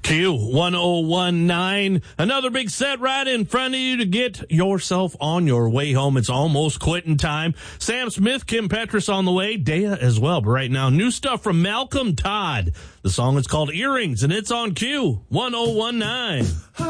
Q1019, another big set right in front of you to get yourself on your way home. It's almost quitting time. Sam Smith, Kim Petras on the way, Dea as well. But right now, new stuff from Malcolm Todd. The song is called Earrings, and it's on Q1019.